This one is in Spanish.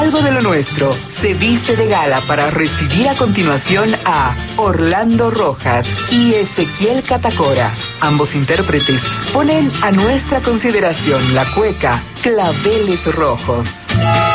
algo de lo nuestro, se viste de gala para recibir a continuación a Orlando Rojas y Ezequiel Catacora. Ambos intérpretes ponen a nuestra consideración la cueca Claveles Rojos.